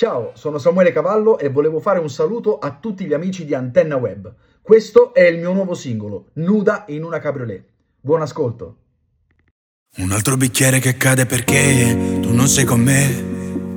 Ciao, sono Samuele Cavallo e volevo fare un saluto a tutti gli amici di Antenna Web. Questo è il mio nuovo singolo, Nuda in una cabriolet. Buon ascolto. Un altro bicchiere che cade perché tu non sei con me.